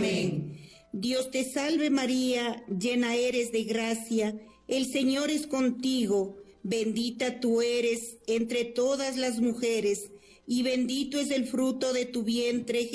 Amén. Dios te salve María, llena eres de gracia, el Señor es contigo, bendita tú eres entre todas las mujeres, y bendito es el fruto de tu vientre,